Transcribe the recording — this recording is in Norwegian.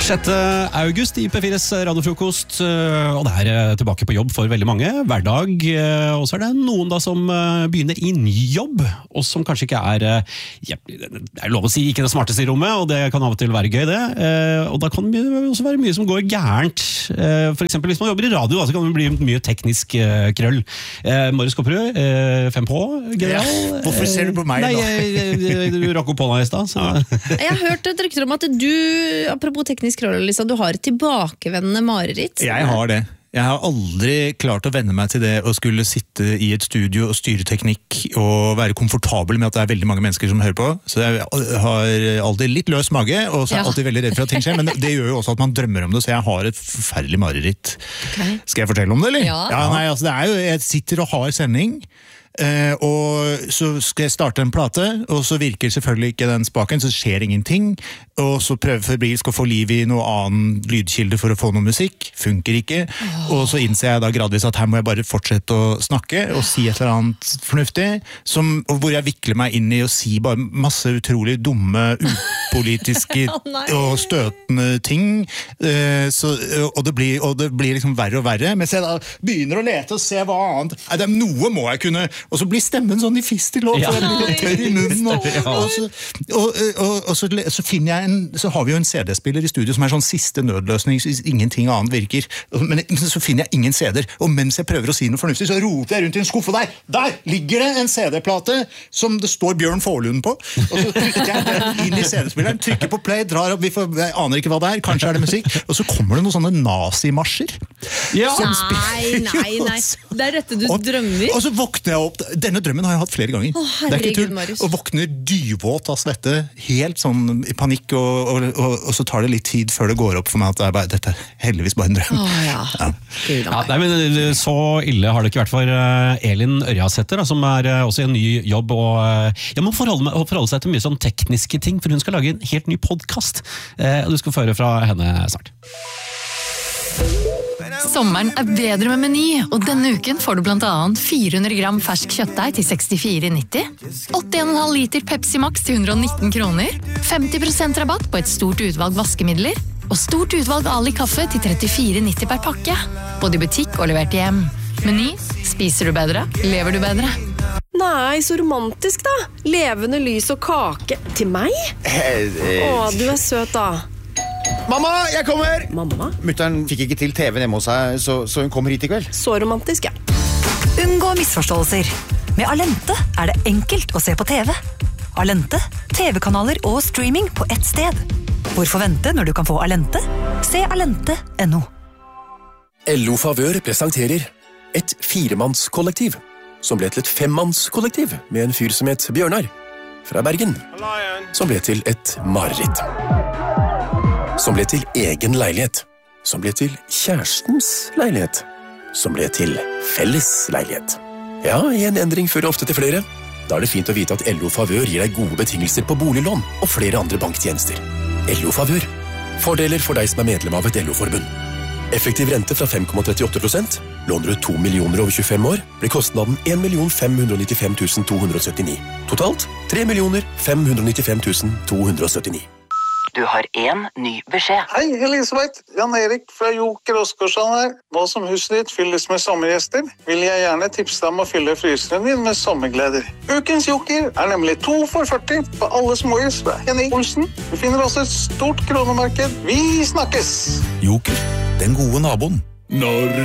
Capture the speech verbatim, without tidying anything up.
sjette august i P fires radiofrokost, og det er tilbake på jobb for veldig mange, hverdag, og så er det noen da som begynner i ny jobb, og som kanskje ikke er, ja, det er lov å si, ikke det smarteste i rommet, og det kan av og til være gøy det, og da kan det også være mye som går gærent. For eksempel hvis man jobber i radio, da, så kan det bli mye teknisk krøll. Marius Kopperud, fem på, genial. Ja, hvorfor ser du på meg Nei, da? Nei, du rakk opp hånda i sted, så... Jeg har hørt et rykter om at du, apropos teknisk krøll, Lisa, du har et tilbakevendende mareritt. Jeg har det. Jeg har aldri klart å venne meg til det å skulle sitte i et studio og styre teknikk og være komfortabel med at det er veldig mange mennesker som hører på. Så jeg har alltid litt løs mage, og så er jeg alltid veldig redd for at ting skjer, men det gjør jo også at man drømmer om det, så jeg har et forferdelig mareritt. Okay. Skal jeg fortelle om det, eller? Ja. Ja, nei, altså det er jo, jeg sitter og har sending, Uh, og så skal jeg starte en plate, og så virker selvfølgelig ikke den spaken, så skjer ingenting, og så prøver febrilsk å få liv i noe annen lydkilde for å få noe musikk, funker ikke, oh. Og så innser jeg da gradvis at her må jeg bare fortsette å snakke og si et eller annet fornuftig, som, hvor jeg vikler meg inn i å si bare masse utrolig dumme, upolitiske og støtende ting, uh, så, og, det blir, og det blir liksom verre og verre, mens jeg da begynner å lete og se hva annet, Nei, det er noe må jeg kunne. Og så blir stemmen sånn i fistelåt, ja. For jeg blir tørr i munnen. Og, og, så, og, og, og så, så finner jeg en, så har vi jo en C D-spiller i studio som er sånn siste nødløsning, så ingenting annet virker. Men så finner jeg ingen C D-er, og mens jeg prøver å si noe fornuftig, så roter jeg rundt i en skuffe der. Der ligger det en C D-plate som det står Bjørn Forlund på. Og så trykker jeg den inn i C D-spilleren, trykker på play, drar opp, vi får, jeg aner ikke hva det er, kanskje er det musikk, og så kommer det noen sånne nazimarsjer. Ja. Nei, nei, nei. Det er dette du og, drømmer. Og så våkner jeg opp. Denne drømmen har jeg hatt flere ganger. Å, herregud, det er ikke tull. Marius. Og våkner dyvåt av svette, helt sånn i panikk, og, og, og, og så tar det litt tid før det går opp for meg at det er bare, dette er heldigvis bare en drøm. Å, ja. Ja. Ja, nei, men så ille har det ikke vært for Elin Ørjasæter, som er også i en ny jobb, og ja, må forholde, forholde seg til mye sånn tekniske ting, for hun skal lage en helt ny podcast, og du skal få høre fra henne snart. Sommeren er bedre med Meny, og denne uken får du blant annet fire hundre gram fersk kjøttdeig til sekstifire nitti, åtti komma fem liter Pepsi Max til hundre og nitten kroner, femti prosent rabatt på et stort utvalg vaskemidler, og stort utvalg Ali kaffe til trettifire nitti per pakke, både i butikk og levert hjem. Meny, spiser du bedre, lever du bedre. Nei, så romantisk da. Levende lys og kake. Til meg? Å, du er søt da. Mamma, jeg kommer! Mamma? Mutteren fikk ikke til T V-en hjemme hos seg, så, så hun kommer hit i kveld. Så romantisk, ja. Unngå misforståelser. Med Alente er det enkelt å se på T V. Alente, T V-kanaler og streaming på ett sted. Hvorfor vente når du kan få Alente? Se alente punktum no. L O Favør presenterer et firemannskollektiv, som ble til et femmannskollektiv med en fyr som het Bjørnar, fra Bergen, som ble til et mareritt. Som ble til egen leilighet, som ble til kjærestens leilighet, som ble til felles leilighet. Ja, en endring fører ofte til flere. Da er det fint å vite at L O Favør gir deg gode betingelser på boliglån og flere andre banktjenester. L O Favør. Fordeler for deg som er medlem av et L O-forbund. Effektiv rente fra fem komma trettiåtte prosent. Låner du to millioner over tjuefem år, blir kostnaden en million fem hundre og nittifem tusen to hundre og syttini. Totalt tre millioner fem hundre og nittifem tusen to hundre og syttini. Du har en ny beskjed. Hei, Elisabeth. Jan Erik fra Joker Oskarsson her. Nå som huset ditt fylles med sommergjester, vil jeg gjerne tipse deg om å fylle fryseren din med sommergleder. Ukens Joker er nemlig to for førti på alle småhus fra Henning Olsen. Du finner også et stort kronemarked. Vi snakkes! Joker, den gode naboen. Når